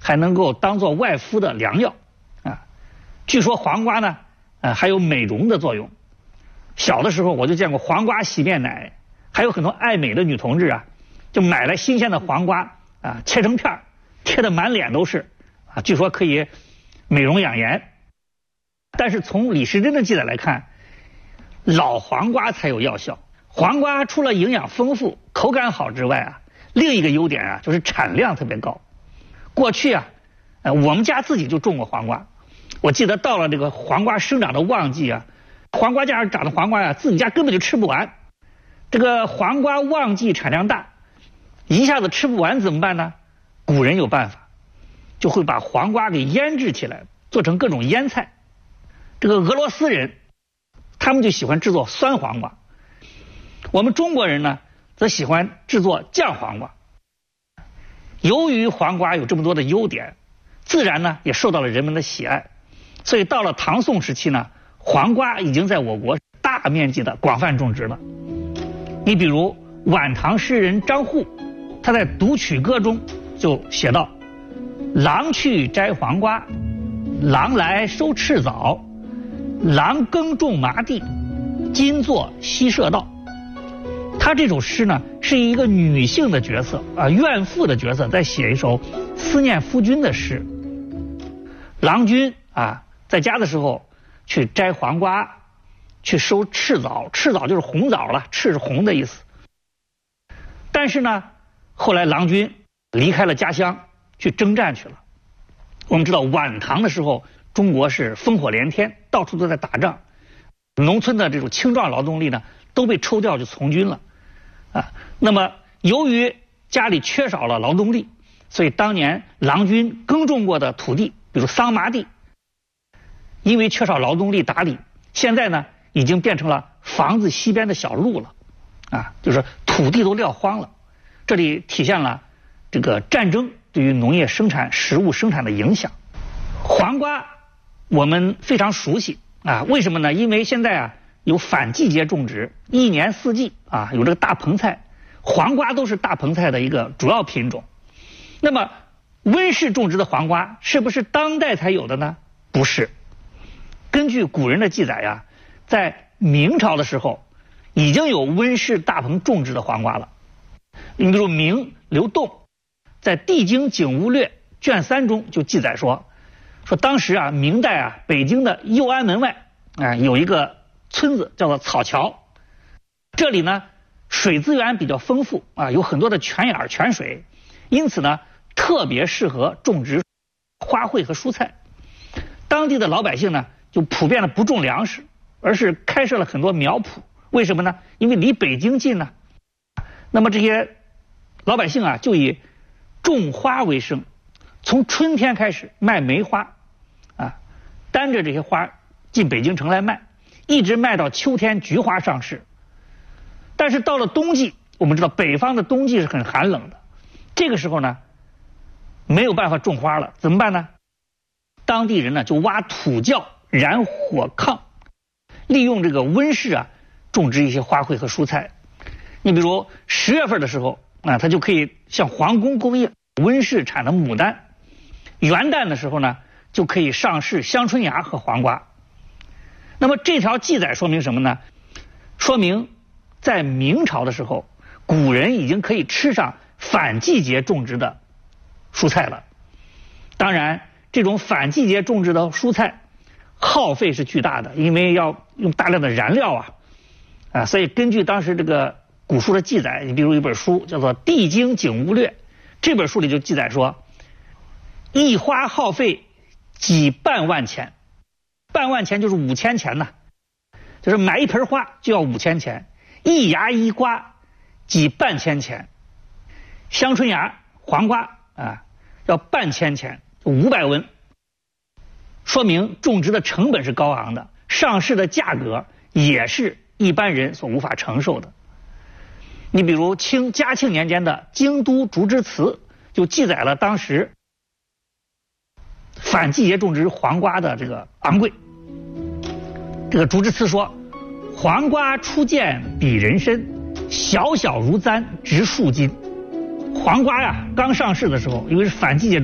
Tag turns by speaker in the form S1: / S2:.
S1: 还能够当做外敷的良药啊。据说黄瓜呢，还有美容的作用。小的时候我就见过黄瓜洗面奶，还有很多爱美的女同志啊，就买来新鲜的黄瓜啊，切成片贴得满脸都是啊，据说可以美容养颜。但是从李时珍的记载来看，老黄瓜才有药效。黄瓜除了营养丰富、口感好之外啊，另一个优点啊就是产量特别高。过去啊，我们家自己就种过黄瓜，我记得到了这个黄瓜生长的旺季啊，黄瓜架上长的黄瓜啊，自己家根本就吃不完。这个黄瓜旺季产量大，一下子吃不完怎么办呢？古人有办法，就会把黄瓜给腌制起来，做成各种腌菜。这个俄罗斯人他们就喜欢制作酸黄瓜，我们中国人呢则喜欢制作酱黄瓜。由于黄瓜有这么多的优点，自然呢也受到了人们的喜爱，所以到了唐宋时期呢，黄瓜已经在我国大面积的广泛种植了。你比如晚唐诗人张祜，他在《独曲歌》中就写道：郎去摘黄瓜，郎来收赤枣，郎耕种麻地，今作西社道。他这首诗呢，是一个女性的角色啊，怨妇的角色，在写一首思念夫君的诗。郎君啊，在家的时候去摘黄瓜，去收赤枣，赤枣就是红枣了，赤是红的意思。但是呢，后来郎君离开了家乡，去征战去了。我们知道晚唐的时候，中国是烽火连天，到处都在打仗，农村的这种青壮劳动力呢，都被抽调去从军了啊。那么由于家里缺少了劳动力，所以当年郎君耕种过的土地，比如桑麻地，因为缺少劳动力打理，现在呢已经变成了房子西边的小路了啊，就是土地都撂荒了。这里体现了这个战争对于农业生产、食物生产的影响。黄瓜我们非常熟悉啊，为什么呢？因为现在啊有反季节种植，一年四季啊有这个大棚菜，黄瓜都是大棚菜的一个主要品种。那么温室种植的黄瓜是不是当代才有的呢？不是。根据古人的记载呀，在明朝的时候已经有温室大棚种植的黄瓜了。你比如明刘栋在《地经景物略》卷3中就记载说当时啊，明代啊，北京的右安门外啊有一个村子叫做草桥，这里呢水资源比较丰富啊，有很多的泉眼泉水，因此呢特别适合种植花卉和蔬菜。当地的老百姓呢就普遍的不种粮食，而是开设了很多苗圃。为什么呢？因为离北京近呢。那么这些老百姓啊就以种花为生，从春天开始卖梅花啊，担着这些花进北京城来卖，一直卖到秋天菊花上市。但是到了冬季，我们知道北方的冬季是很寒冷的，这个时候呢没有办法种花了，怎么办呢？当地人呢就挖土窖燃火炕，利用这个温室啊种植一些花卉和蔬菜。你比如10月份的时候啊，它就可以向皇宫供应温室产的牡丹；元旦的时候呢就可以上市香春芽和黄瓜。那么这条记载说明什么呢？说明在明朝的时候，古人已经可以吃上反季节种植的蔬菜了。当然这种反季节种植的蔬菜耗费是巨大的，因为要用大量的燃料啊，所以根据当时这个古书的记载，你比如一本书叫做《地经景物略》，这本书里就记载说，一花耗费几半万钱，半万钱就是5000钱呐，就是买一盆花就要5000钱，一芽一瓜几半千钱，香春芽黄瓜啊要半千钱，500文，说明种植的成本是高昂的，上市的价格也是一般人所无法承受的。你比如嘉庆年间的《京都竹枝词》就记载了当时反季节种植黄瓜的这个昂贵。这个竹枝词说，黄瓜初见比人参，小小如簪直数斤。黄瓜呀刚上市的时候，因为是反季节